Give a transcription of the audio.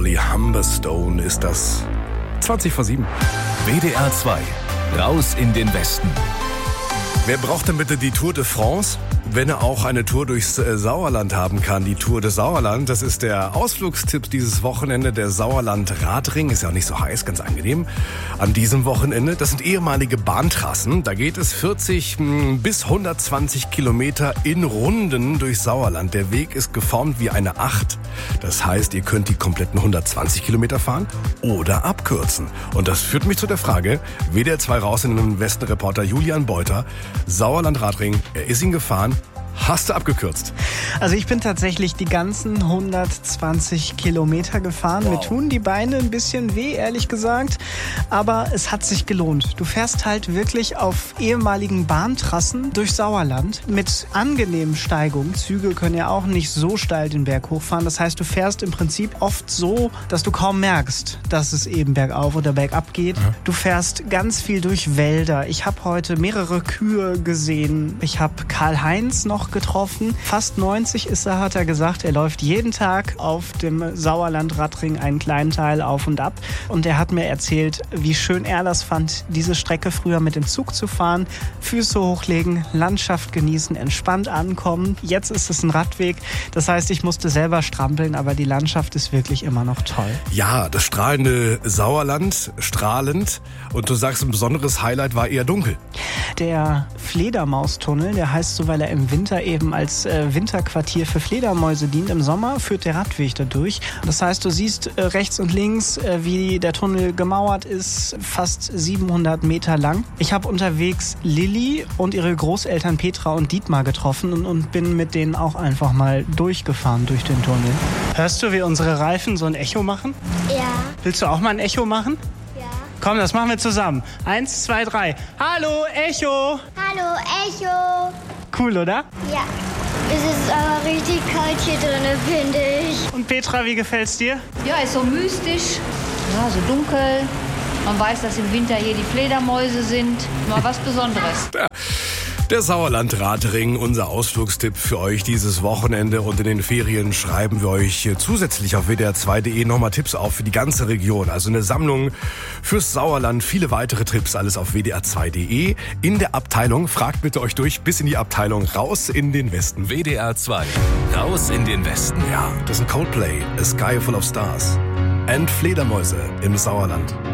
Dolly Humberstone ist das. 7:20. WDR 2. Raus in den Westen. Wer braucht denn bitte die Tour de France, wenn er auch eine Tour durchs Sauerland haben kann? Die Tour de Sauerland, das ist der Ausflugstipp dieses Wochenende. Der Sauerland-Radring ist ja auch nicht so heiß, ganz angenehm. An diesem Wochenende, das sind ehemalige Bahntrassen. Da geht es 40 bis 120 Kilometer in Runden durch Sauerland. Der Weg ist geformt wie eine 8. Das heißt, ihr könnt die kompletten 120 Kilometer fahren oder abkürzen. Und das führt mich zu der Frage, WDR 2 raus in den Westen-Reporter Julian Beuter. Sauerland-Radring, er ist ihn gefahren. Hast du abgekürzt? Also ich bin tatsächlich die ganzen 120 Kilometer gefahren. Wow. Mir tun die Beine ein bisschen weh, ehrlich gesagt. Aber es hat sich gelohnt. Du fährst halt wirklich auf ehemaligen Bahntrassen durch Sauerland mit angenehmen Steigungen. Züge können ja auch nicht so steil den Berg hochfahren. Das heißt, du fährst im Prinzip oft so, dass du kaum merkst, dass es eben bergauf oder bergab geht. Ja. Du fährst ganz viel durch Wälder. Ich habe heute mehrere Kühe gesehen. Ich habe Karl-Heinz noch getroffen. Fast 90 ist er, hat er gesagt. Er läuft jeden Tag auf dem Sauerland-Radring einen kleinen Teil auf und ab. Und er hat mir erzählt, wie schön er das fand, diese Strecke früher mit dem Zug zu fahren. Füße hochlegen, Landschaft genießen, entspannt ankommen. Jetzt ist es ein Radweg. Das heißt, ich musste selber strampeln, aber die Landschaft ist wirklich immer noch toll. Ja, das strahlende Sauerland, strahlend. Und du sagst, ein besonderes Highlight war eher dunkel. Der Fledermaustunnel, der heißt so, weil er im Winter eben als Winterquartier für Fledermäuse dient. Im Sommer führt der Radweg da durch. Das heißt, du siehst rechts und links, wie der Tunnel gemauert ist, fast 700 Meter lang. Ich habe unterwegs Lilly und ihre Großeltern Petra und Dietmar getroffen und bin mit denen auch einfach mal durchgefahren durch den Tunnel. Hörst du, wie unsere Reifen so ein Echo machen? Ja. Willst du auch mal ein Echo machen? Ja. Komm, das machen wir zusammen. 1, 2, 3. Hallo, Echo! Hallo, Echo! Cool, oder? Ja. Es ist aber richtig kalt hier drin, finde ich. Und Petra, wie gefällt's dir? Ja, ist so mystisch, ja, so dunkel. Man weiß, dass im Winter hier die Fledermäuse sind. Mal was Besonderes. Der Sauerland-Radring, unser Ausflugstipp für euch dieses Wochenende. Und in den Ferien schreiben wir euch zusätzlich auf wdr2.de nochmal Tipps auf für die ganze Region. Also eine Sammlung fürs Sauerland, viele weitere Tipps, alles auf wdr2.de. In der Abteilung, fragt bitte euch durch, bis in die Abteilung Raus in den Westen. WDR 2. Raus in den Westen. Ja, das ist ein Coldplay, A Sky Full of Stars. And Fledermäuse im Sauerland.